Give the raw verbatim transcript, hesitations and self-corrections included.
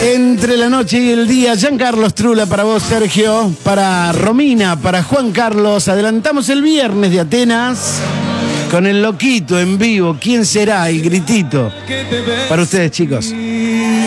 Entre la noche y el día, Giancarlo Strula para vos, Sergio, para Romina, para Juan Carlos. Adelantamos el viernes de Atenas con el loquito en vivo. ¿Quién será? El gritito. Para ustedes, chicos.